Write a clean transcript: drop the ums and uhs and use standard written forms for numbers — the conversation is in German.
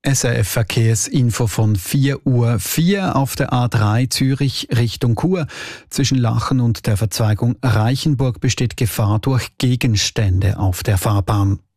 SRF Verkehrsinfo von 4:04 Uhr auf der A3 Zürich Richtung Chur. Zwischen Lachen und der Verzweigung Reichenburg besteht Gefahr durch Gegenstände auf der Fahrbahn.